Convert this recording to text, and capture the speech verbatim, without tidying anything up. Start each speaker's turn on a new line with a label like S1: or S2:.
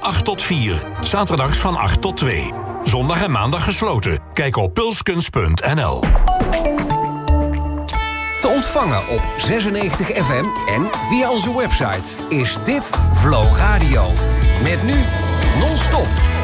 S1: acht tot vier. Zaterdags van acht tot twee. Zondag en maandag gesloten. Kijk op pulskunst punt n l.
S2: Te ontvangen op zesennegentig F M en via onze website is dit Flow Radio. Met nu non-stop